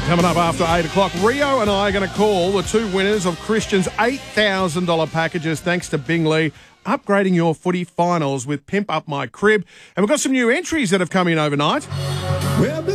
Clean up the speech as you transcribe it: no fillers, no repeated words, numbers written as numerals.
Coming up after 8 o'clock, Rio and I are going to call the two winners of Christian's $8,000 packages thanks to Bingley, upgrading your footy finals with Pimp Up My Crib. And we've got some new entries that have come in overnight. Well,